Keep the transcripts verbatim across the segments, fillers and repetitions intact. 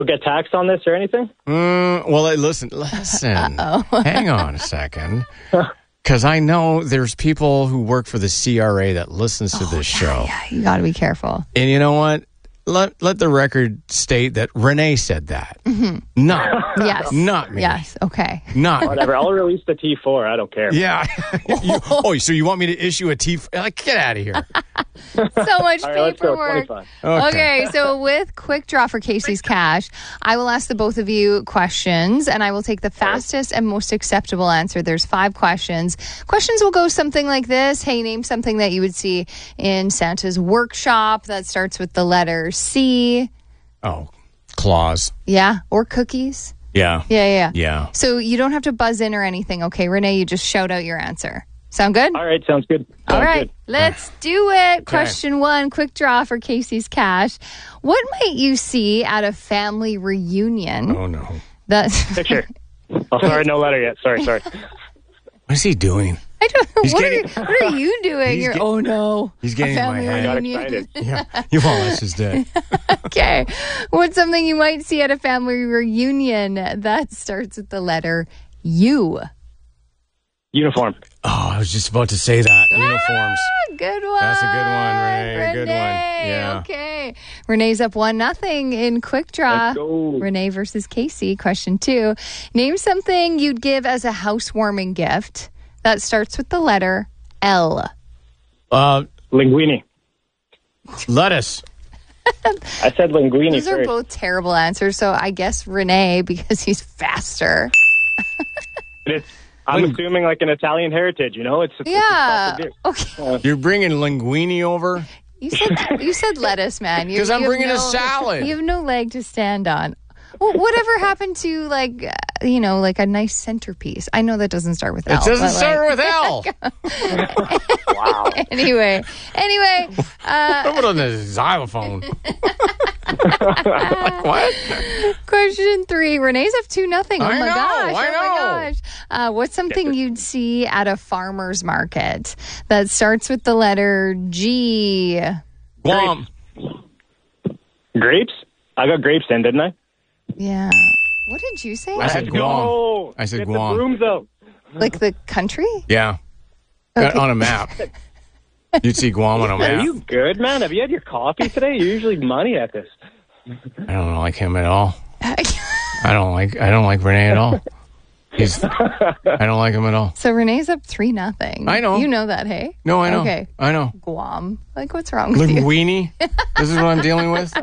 We'll get taxed on this or anything? Mm, well, listen, listen. Hang on a second. Because I know there's people who work for the C R A that listens to oh, this yeah, show. Yeah, you got to be careful. And you know what? Let let the record state that Renee said that. Mm-hmm. Not, yes. not me. Yes, okay. Not Whatever. I'll release the T four. I don't care. Yeah. you, oh, so you want me to issue a T? Like, get out of here. So much All right, let's go. paperwork. twenty-five. Okay. Okay, so with Quick Draw for Casey's Cash, I will ask the both of you questions, and I will take the fastest and most acceptable answer. There's five questions. Questions will go something like this. Hey, name something that you would see in Santa's workshop that starts with the letter C. Oh, claws. Yeah, or cookies. Yeah. Yeah, yeah. Yeah. So you don't have to buzz in or anything, okay? Renee, you just shout out your answer. Sound good? All right, sounds good. Sounds All right, good. let's do it. Question one, quick draw for Casey's Cash. What might you see at a family reunion? Oh, no. That's Picture. Oh, sorry, no letter yet. Sorry, sorry. What is he doing? I don't know. He's What, getting- are, what are you doing? He's You're, get- oh, no. He's getting A in my family head. I got reunion. excited. Yeah. Your wallet is dead. Okay. What's something you might see at a family reunion that starts with the letter U? Uniform. Oh, I was just about to say that. Uniforms. Ah, good one. That's a good one, Renee. Good one. Renee, Yeah. Okay. Renee's up one nothing in quick draw. Let's go. Renee versus Casey. Question two. Name something you'd give as a housewarming gift that starts with the letter L. Uh, Linguini. lettuce. I said linguini Those are first. both terrible answers, so I guess Renee because he's faster. It's, I'm Ling- assuming like an Italian heritage, you know? It's, it's Yeah. it's a Okay. You're bringing linguini over? You said you said lettuce, man. You- 'Cause I'm you have bringing a no- salad. You have no leg to stand on. Well, whatever happened to like uh, you know like a nice centerpiece? I know that doesn't start with L. It doesn't but, start like, with L. Wow. Anyway, anyway, uh, Put it on the xylophone. Like, what? question three. Renee's up two nothing. Oh I my know, gosh! I oh know. my gosh! Uh, what's something you'd see at a farmer's market that starts with the letter G? Guam. Grapes? I got grapes in, didn't I? Yeah. What did you say? I said Let's Guam. go. I said Get Guam. the brooms out. Like the country? Yeah. Okay. On a map. You'd see Guam on a Are map. you good, man? Have you had your coffee today? You're usually money at this. I don't like him at all. I don't like I don't like Renee at all. He's I don't like him at all. So Renee's up three nothing. I know. You know that, hey? No, I know. Okay. I know. Guam. Like, what's wrong with you? Linguini. This is what I'm dealing with.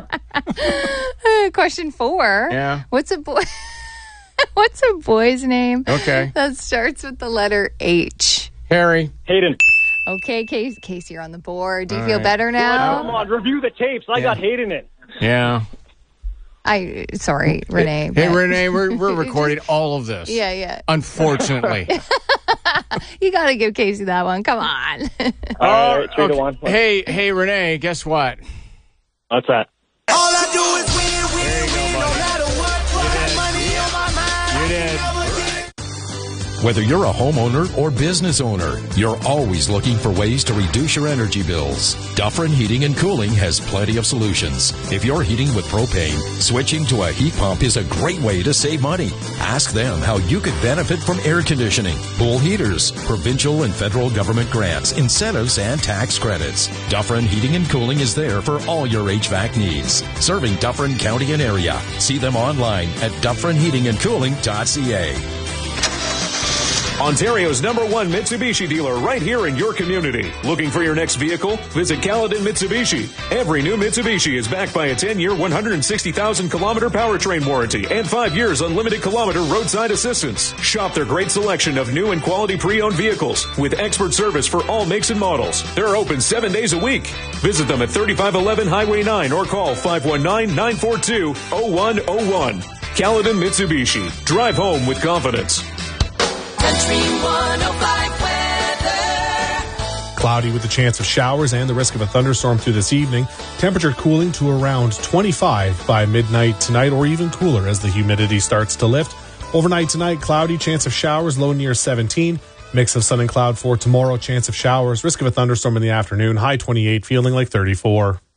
Uh, Question four. Yeah. What's a boy? What's a boy's name Okay. that starts with the letter H? Harry. Hayden. Okay, Casey, Casey, you're on the board. Do you All feel right. better Come now? on, review the tapes. I Yeah. got Hayden in. Yeah. I sorry, Renee. Hey, but- Renee, we're we're recording all of this. Yeah, yeah. Unfortunately. You got to give Casey that one. Come on. All right, three to one. Hey, hey, Renee, guess what? What's that? All I do is win, win, win, no matter what. Put money on my mind. You did. Whether you're a homeowner or business owner, you're always looking for ways to reduce your energy bills. Dufferin Heating and Cooling has plenty of solutions. If you're heating with propane, switching to a heat pump is a great way to save money. Ask them how you could benefit from air conditioning, pool heaters, provincial and federal government grants, incentives, and tax credits. Dufferin Heating and Cooling is there for all your H V A C needs. Serving Dufferin County and area. See them online at dufferin heating and cooling dot c a. Ontario's number one Mitsubishi dealer right here in your community. Looking for your next vehicle? Visit Caledon Mitsubishi. Every new Mitsubishi is backed by a ten-year, one hundred sixty thousand kilometer powertrain warranty and five years unlimited kilometer roadside assistance. Shop their great selection of new and quality pre-owned vehicles with expert service for all makes and models. They're open seven days a week. Visit them at thirty-five eleven Highway nine or call five one nine, nine four two, zero one zero one. Caledon Mitsubishi. Drive home with confidence. Country one oh five weather. Cloudy with a chance of showers and the risk of a thunderstorm through this evening. Temperature cooling to around twenty-five by midnight tonight, or even cooler as the humidity starts to lift. Overnight tonight, cloudy, chance of showers, low near seventeen. Mix of sun and cloud for tomorrow, chance of showers, risk of a thunderstorm in the afternoon, high twenty-eight, feeling like thirty-four.